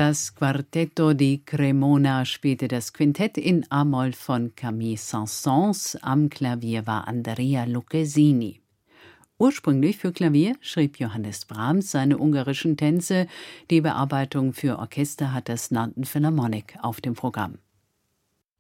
Das Quartetto di Cremona spielte das Quintett in A-Moll von Camille Saint-Saëns. Am Klavier war Andrea Lucchesini. Ursprünglich für Klavier schrieb Johannes Brahms seine ungarischen Tänze. Die Bearbeitung für Orchester hat das London Philharmonic auf dem Programm.